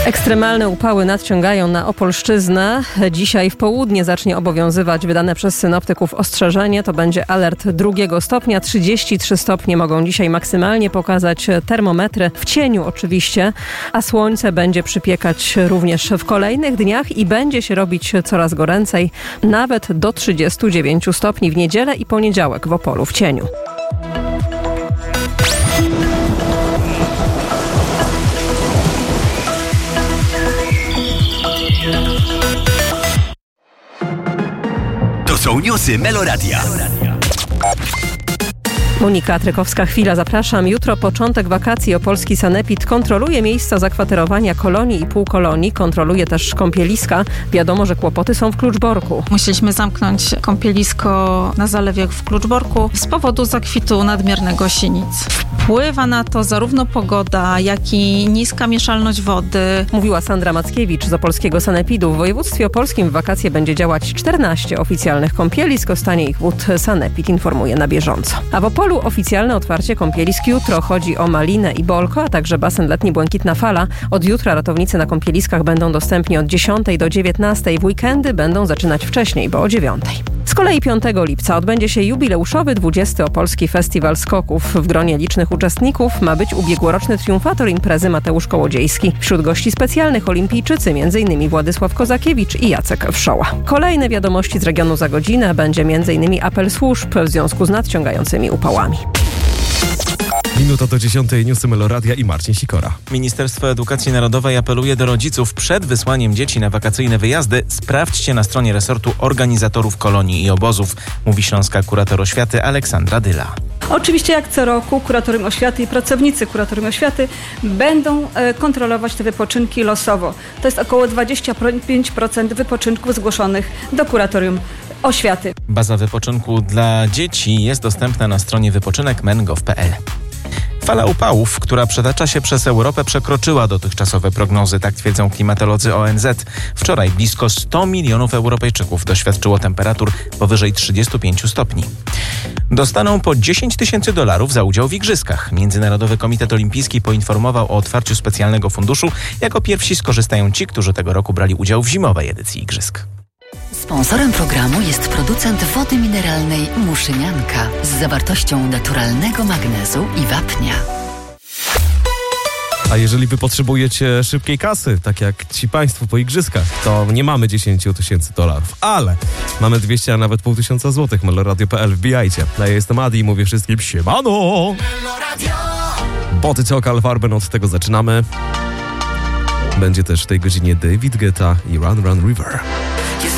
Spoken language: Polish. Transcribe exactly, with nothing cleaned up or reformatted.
Ekstremalne upały nadciągają na Opolszczyznę. Dzisiaj w południe zacznie obowiązywać wydane przez synoptyków ostrzeżenie. To będzie alert drugiego stopnia. trzydzieści trzy stopnie mogą dzisiaj maksymalnie pokazać termometry. W cieniu oczywiście, a słońce będzie przypiekać również w kolejnych dniach i będzie się robić coraz goręcej. Nawet do trzydziestu dziewięciu stopni w niedzielę i poniedziałek w Opolu w cieniu. To są newsy Meloradia. Monika Trykowska-Chwila, zapraszam. Jutro początek wakacji. Opolski sanepid kontroluje miejsca zakwaterowania kolonii i półkolonii. Kontroluje też kąpieliska. Wiadomo, że kłopoty są w Kluczborku. Musieliśmy zamknąć kąpielisko na zalewie w Kluczborku z powodu zakwitu nadmiernego sinic. Wpływa na to zarówno pogoda, jak i niska mieszalność wody. Mówiła Sandra Mackiewicz z Opolskiego Sanepidu. W województwie opolskim w wakacje będzie działać czternaście oficjalnych kąpielisk. O stanie ich wód sanepid informuje na bieżąco. A w Opolu oficjalne otwarcie kąpielisk jutro. Chodzi o Malinę i Bolko, a także basen letni Błękitna Fala. Od jutra ratownicy na kąpieliskach będą dostępni od dziesiątej do dziewiętnastej. W weekendy będą zaczynać wcześniej, bo o dziewiątej. Z kolei piątego lipca odbędzie się jubileuszowy dwudziesty Opolski Festiwal Skoków. W gronie licznych uczestników ma być ubiegłoroczny triumfator imprezy Mateusz Kołodziejski. Wśród gości specjalnych olimpijczycy, m.in. Władysław Kozakiewicz i Jacek Wszoła. Kolejne wiadomości z regionu za godzinę. Będzie m.in. apel służb w związku z nadciągającymi upałami. Minuta do dziesiątej, newsy Meloradia i Marcin Sikora. Ministerstwo Edukacji Narodowej apeluje do rodziców przed wysłaniem dzieci na wakacyjne wyjazdy. Sprawdźcie na stronie resortu organizatorów kolonii i obozów, mówi śląska kurator oświaty Aleksandra Dyla. Oczywiście jak co roku kuratorium oświaty i pracownicy kuratorium oświaty będą e, kontrolować te wypoczynki losowo. To jest około dwadzieścia pięć procent wypoczynków zgłoszonych do kuratorium oświaty. Baza wypoczynku dla dzieci jest dostępna na stronie wypoczynek kropka men kropka gov kropka pe el. Fala upałów, która przetacza się przez Europę, przekroczyła dotychczasowe prognozy, tak twierdzą klimatolodzy O N Z. Wczoraj blisko sto milionów Europejczyków doświadczyło temperatur powyżej trzydziestu pięciu stopni. Dostaną po dziesięć tysięcy dolarów za udział w igrzyskach. Międzynarodowy Komitet Olimpijski poinformował o otwarciu specjalnego funduszu. Jako pierwsi skorzystają ci, którzy tego roku brali udział w zimowej edycji igrzysk. Sponsorem programu jest producent wody mineralnej Muszynianka z zawartością naturalnego magnezu i wapnia. A jeżeli wy potrzebujecie szybkiej kasy, tak jak ci państwo po igrzyskach, to nie mamy dziesięć tysięcy dolarów, ale mamy dwieście, a nawet pół tysiąca złotych. meloradio kropka pe el, wbijajcie. Ja jestem Adi i mówię wszystkim siemano! Boty Cokal Farben, od tego zaczynamy. Będzie też w tej godzinie David Guetta i Run Run River.